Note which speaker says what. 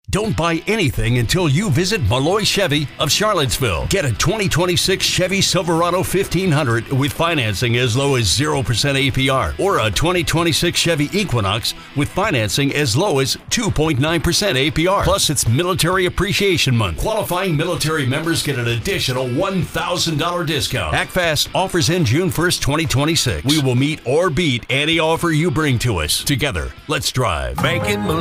Speaker 1: Don't buy anything until you visit Malloy Chevy of Charlottesville. Get a 2026 Chevy Silverado 1500 with financing as low as 0% APR, or a 2026 Chevy Equinox with financing as low as 2.9% APR. Plus, it's Military Appreciation Month. Qualifying military members get an additional $1,000 discount. Act fast. Offers end June 1st, 2026. We will meet or beat any offer you bring to us. Together, let's drive.
Speaker 2: Banking